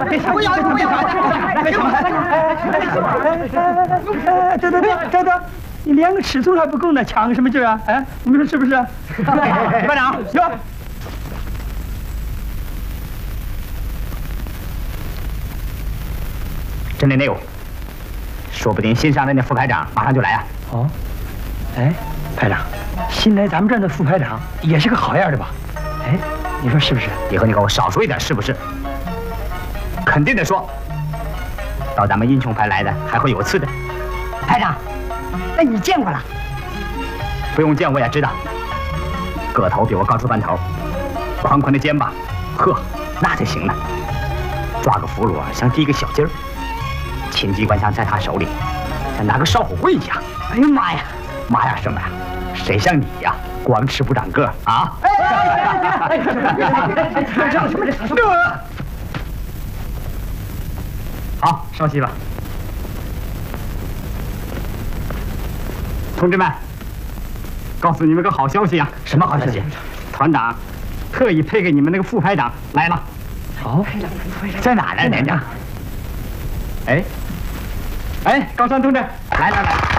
别抢！不要！得，你连个尺寸还不够呢，抢个什么劲啊？哎，你们说是不是？班长，有。 真的没有，说不定新上任的副排长马上就来啊。 哦，哎，排长，新来咱们这儿的副排长也是个好样的吧？哎，你说是不是？ 以后你给我少说一点，是不是？肯定的说，到咱们英雄排来的还会有次的。 排长，那你见过了？ 不用见我也知道，个头比我高出半头，宽宽的肩膀，呵，那就行了。抓个俘虏啊，像提个小鸡儿。轻机关枪在他手里，像拿个烧火棍一样。 哎呀妈呀！ 妈呀什么呀？谁像你呀？光吃不长个啊！好，稍息吧。同志们，告诉你们个好消息啊！ 什么好消息？ 团长特意配给你们那个副排长来了。 哦， 在哪呢，连长？哎，高山同志，来。